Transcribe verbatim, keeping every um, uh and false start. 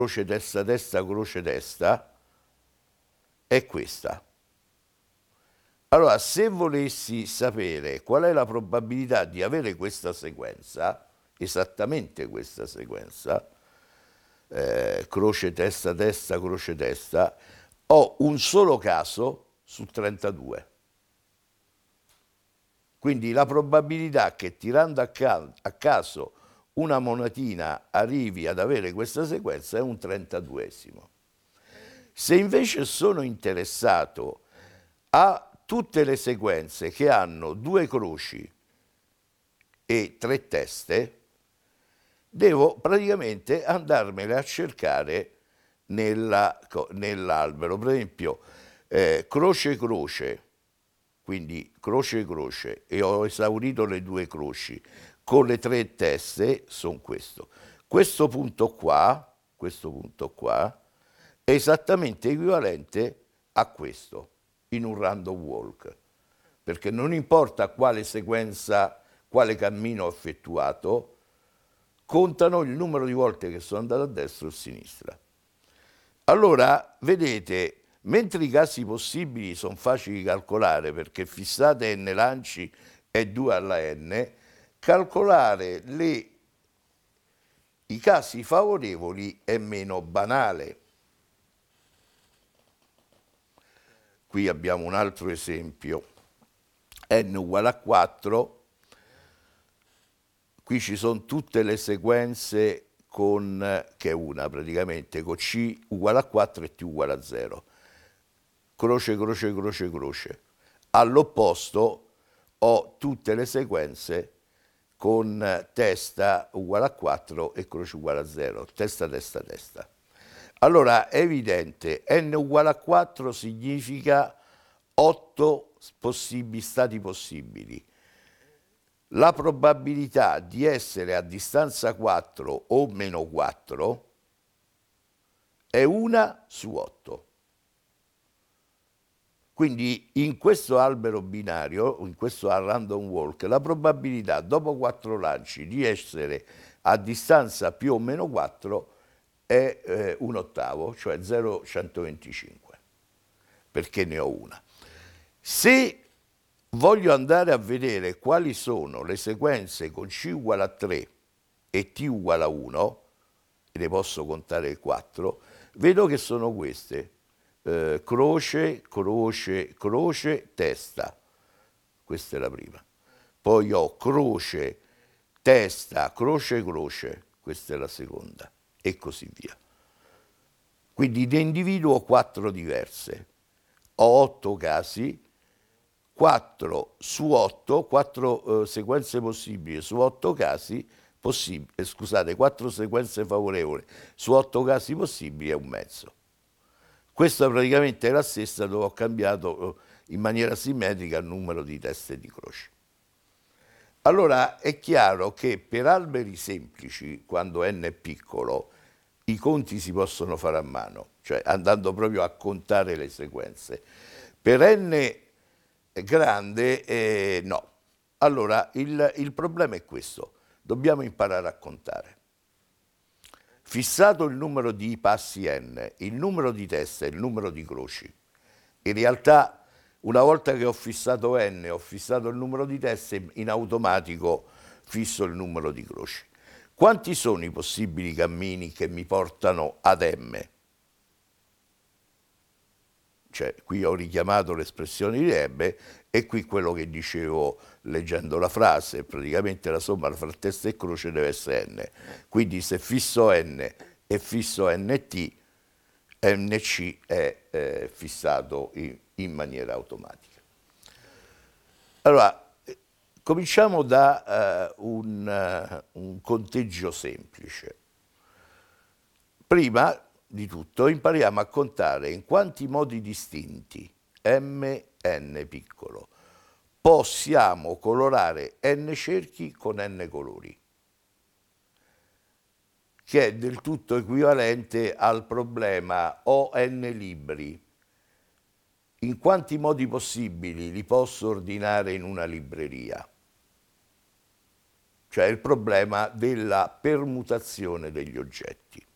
croce testa testa croce testa è questa. Allora, se volessi sapere qual è la probabilità di avere questa sequenza, esattamente questa sequenza, eh, croce testa testa croce testa, ho un solo caso su trentadue. Quindi la probabilità che tirando a, ca a caso una monetina arrivi ad avere questa sequenza è un trentaduesimo. Se invece sono interessato a tutte le sequenze che hanno due croci e tre teste, devo praticamente andarmele a cercare nell'albero. Nell per esempio, eh, croce croce, quindi croce croce, e ho esaurito le due croci, con le tre teste sono questo. Questo punto qua, questo punto qua, è esattamente equivalente a questo in un random walk, perché non importa quale sequenza, quale cammino ho effettuato, contano il numero di volte che sono andato a destra o a sinistra. Allora, vedete, mentre i casi possibili sono facili da calcolare perché fissate n lanci è due alla n, calcolare le, i casi favorevoli è meno banale. Qui abbiamo un altro esempio, n uguale a quattro, qui ci sono tutte le sequenze con, che è una praticamente, con C uguale a quattro e T uguale a zero. Croce, croce, croce, croce. All'opposto ho tutte le sequenze con testa uguale a quattro e croce uguale a zero, testa, testa, testa. Allora è evidente, n uguale a quattro significa otto possibili, stati possibili. La probabilità di essere a distanza quattro o meno quattro è una su otto. Quindi in questo albero binario, in questo random walk, la probabilità dopo quattro lanci di essere a distanza più o meno quattro è eh, un ottavo, cioè zero virgola centoventicinque, perché ne ho una. Se voglio andare a vedere quali sono le sequenze con C uguale a tre e T uguale a uno, e ne posso contare quattro, vedo che sono queste. Eh, croce, croce, croce, testa. Questa è la prima. Poi ho croce, testa, croce, croce. Questa è la seconda. E così via. Quindi ne individuo quattro diverse. Ho otto casi, quattro su otto, quattro eh, sequenze possibili su otto casi possibili, eh, scusate, quattro sequenze favorevoli su otto casi possibili è un mezzo. Questa praticamente è la stessa dove ho cambiato in maniera simmetrica il numero di teste di croci. Allora è chiaro che per alberi semplici, quando n è piccolo, i conti si possono fare a mano, cioè andando proprio a contare le sequenze. Per n grande eh, no. Allora il, il problema è questo, dobbiamo imparare a contare. Fissato il numero di passi n, il numero di teste e il numero di croci, in realtà una volta che ho fissato n, ho fissato il numero di teste, in automatico fisso il numero di croci. Quanti sono i possibili cammini che mi portano ad m? Cioè, qui ho richiamato l'espressione di m e qui quello che dicevo leggendo la frase, praticamente la somma fra testa e croce deve essere n. Quindi se fisso n e fisso nt, nc è eh, fissato in, in maniera automatica. Allora, cominciamo da uh, un, uh, un conteggio semplice. Prima di tutto impariamo a contare in quanti modi distinti, m, n piccolo, possiamo colorare n cerchi con n colori, che è del tutto equivalente al problema ho n libri. In quanti modi possibili li posso ordinare in una libreria? Cioè il problema della permutazione degli oggetti.